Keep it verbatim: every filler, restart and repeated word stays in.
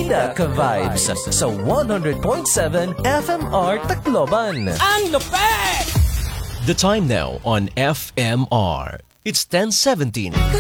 Bida ka-vibes sa one hundred point seven F M R Tacloban. Ang lupet! The time now on F M R. It's ten seventeen.